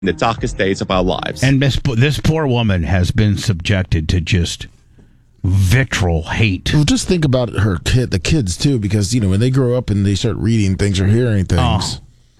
in the darkest days of our lives. And this poor woman has been subjected to just vitriol hate. Well, just think about the kids too, because when they grow up and they start reading things or hearing things.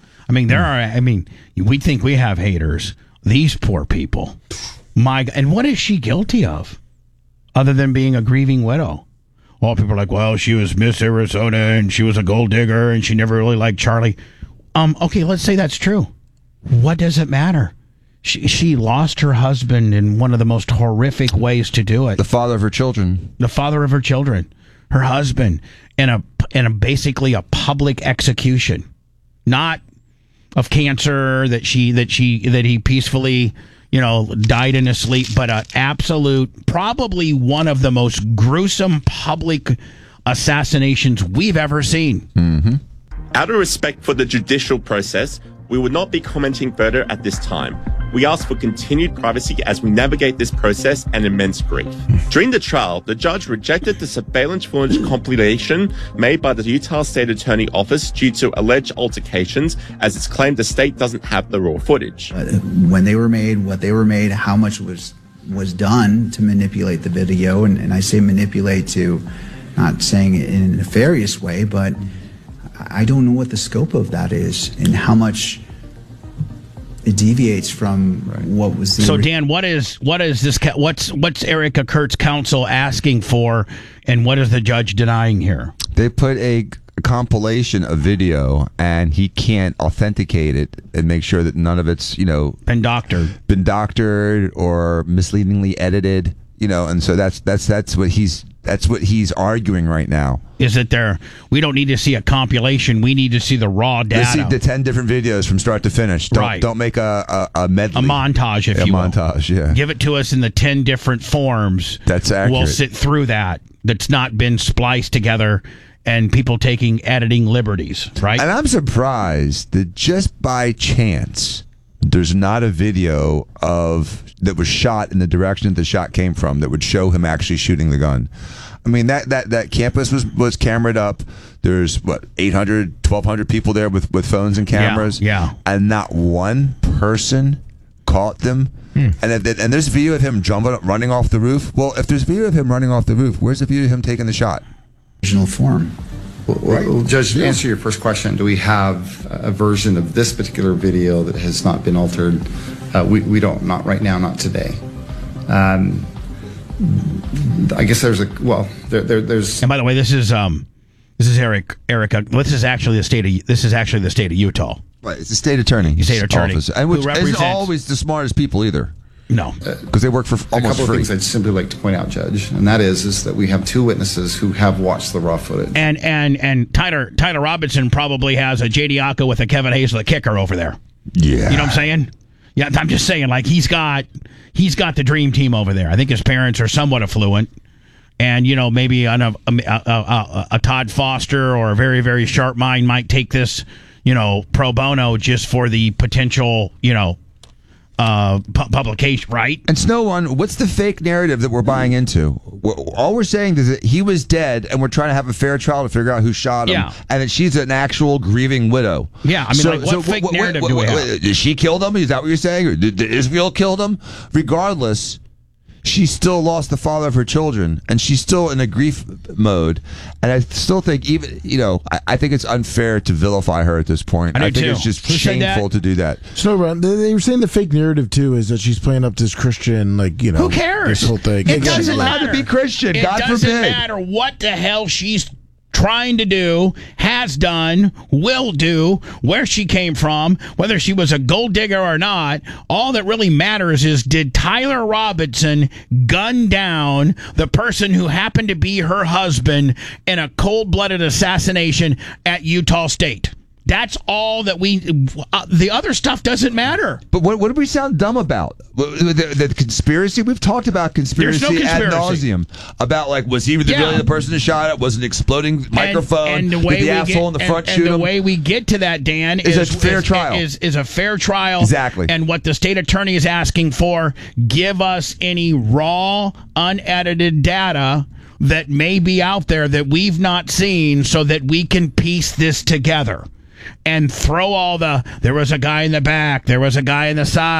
We think we have haters. These poor people. And what is she guilty of? Other than being a grieving widow? Well, people are like, well, she was Miss Arizona and she was a gold digger and she never really liked Charlie. Okay, let's say that's true. What does it matter? She lost her husband in one of the most horrific ways to do it. The father of her children. The father of her children. Her husband in a basically a public execution. Not of cancer that he peacefully, died in his sleep, but an absolute, probably one of the most gruesome public assassinations we've ever seen. Mm-hmm. Out of respect for the judicial process, we will not be commenting further at this time. We ask for continued privacy as we navigate this process and immense grief. During the trial, the judge rejected the surveillance footage compilation made by the Utah State Attorney Office due to alleged altercations, as it's claimed the state doesn't have the raw footage. When they were made, what they were made, how much was done to manipulate the video, and I say manipulate to, not saying it in a nefarious way, but I don't know what the scope of that is and how much it deviates from what was the. So Dan, what's Erica Kurt's counsel asking for, and what is the judge denying here? They put a compilation of video, and he can't authenticate it and make sure that none of it's been doctored or misleadingly edited. And so that's what he's arguing right now. Is it there? We don't need to see a compilation. We need to see the raw data. Let's see the 10 different videos from start to finish. Don't make a medley. A montage, if you will. A montage, yeah. Give it to us in the 10 different forms. That's accurate. We'll sit through that. That's not been spliced together and people taking editing liberties, right? And I'm surprised that just by chance there's not a video that was shot in the direction that the shot came from that would show him actually shooting the gun. I mean, that campus was cameraed up. There's 800, 1,200 people there with phones and cameras. Yeah. And not one person caught them. And there's a video of him running off the roof. Well, if there's a video of him running off the roof, where's the video of him taking the shot? Original form. Well, Judge, to answer your first question, do we have a version of this particular video that has not been altered? We don't, not right now, not today. I guess there's there's. And by the way, this is Erica. This is actually the state of Utah. Right, it's the state attorney. State attorney, office, and which isn't always the smartest people either. No, because they work for almost free. A couple of free. things I'd simply like to point out, Judge, and that is that we have two witnesses who have watched the raw footage. And Tyler Robinson probably has a J.D. Acca with a Kevin Hayes the kicker over there. Yeah, you know what I'm saying? Yeah, I'm just saying, like he's got the dream team over there. I think his parents are somewhat affluent, and maybe a Todd Foster or a very, very sharp mind might take this pro bono just for the potential publication, right? And Snow One, what's the fake narrative that we're buying into? All we're saying is that he was dead, and we're trying to have a fair trial to figure out who shot him, and that she's an actual grieving widow. Yeah, I mean, what fake narrative do we have? Did she kill him? Is that what you're saying? Or did Israel kill him? Regardless, she still lost the father of her children, and she's still in a grief mode. And I still think I think it's unfair to vilify her at this point. I think it's just shameful to do that. Snowrun, they were saying the fake narrative too is that she's playing up this Christian, who cares? This whole thing. It doesn't matter to be Christian. It God doesn't forbid. matter what the hell she's trying to do, has done, will do, where she came from, whether she was a gold digger or not. All that really matters is, did Tyler Robinson gun down the person who happened to be her husband in a cold-blooded assassination at Utah State? That's all that the other stuff doesn't matter. But what do we sound dumb about? The conspiracy? We've talked about conspiracy ad nauseum. About, was he really the person who shot it? Was an exploding microphone? And the Did way the asshole in the front shoot him? And the way we get to that, Dan, is a fair trial. Is a fair trial. Exactly. And what the state attorney is asking for, give us any raw, unedited data that may be out there that we've not seen so that we can piece this together. and throw all there was a guy in the back, there was a guy in the side.